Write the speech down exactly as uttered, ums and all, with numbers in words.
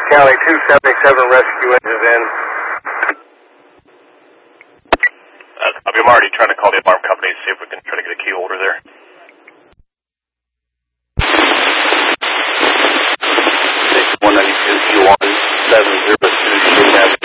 County, two seventy-seven rescue engines in. Uh, I'm already trying to call the alarm company to see if we can try to get a key holder there. one ninety-two Q one seven zero two, you have